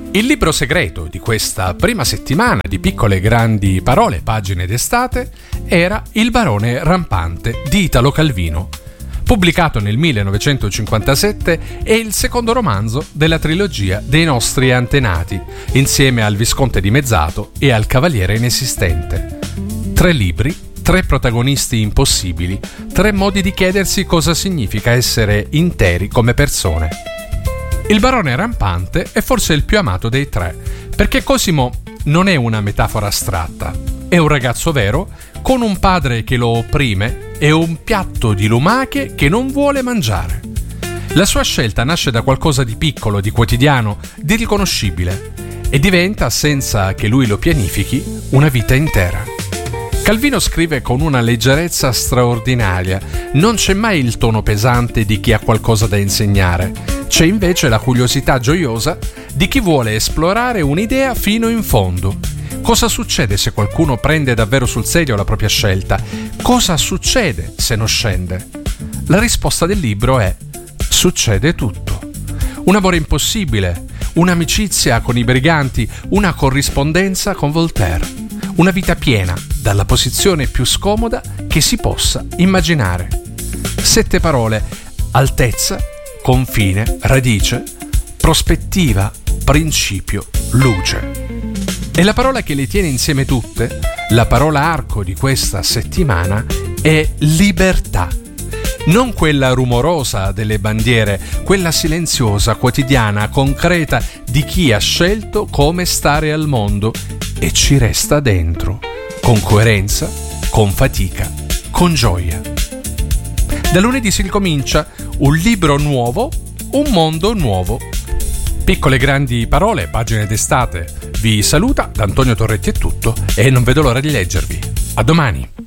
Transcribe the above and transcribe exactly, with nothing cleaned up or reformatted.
Il libro segreto di questa prima settimana di Piccole e Grandi Parole, pagine d'estate, era Il barone rampante di Italo Calvino. Pubblicato nel millenovecentocinquantasette, è il secondo romanzo della trilogia dei nostri antenati, insieme al Visconte dimezzato e al Cavaliere inesistente. Tre libri, tre protagonisti impossibili, tre modi di chiedersi cosa significa essere interi come persone. Il barone rampante è forse il più amato dei tre, perché Cosimo non è una metafora astratta, è un ragazzo vero, con un padre che lo opprime e un piatto di lumache che non vuole mangiare. La sua scelta nasce da qualcosa di piccolo, di quotidiano, di riconoscibile, e diventa, senza che lui lo pianifichi, una vita intera. Calvino scrive con una leggerezza straordinaria, non c'è mai il tono pesante di chi ha qualcosa da insegnare, c'è invece la curiosità gioiosa di chi vuole esplorare un'idea fino in fondo. Cosa succede se qualcuno prende davvero sul serio la propria scelta? Cosa succede se non scende? La risposta del libro è: succede tutto. Un amore impossibile, un'amicizia con i briganti, una corrispondenza con Voltaire. Una vita piena, dalla posizione più scomoda che si possa immaginare. Sette parole: altezza, confine, radice, prospettiva, principio, luce. E la parola che le tiene insieme tutte, la parola arco di questa settimana, è libertà. Non quella rumorosa delle bandiere, quella silenziosa, quotidiana, concreta di chi ha scelto come stare al mondo e ci resta dentro, con coerenza, con fatica, con gioia. Da lunedì si ricomincia, un libro nuovo, un mondo nuovo. Piccole e Grandi Parole, pagine d'estate. Vi saluta, da Antonio Torretti è tutto e non vedo l'ora di leggervi. A domani!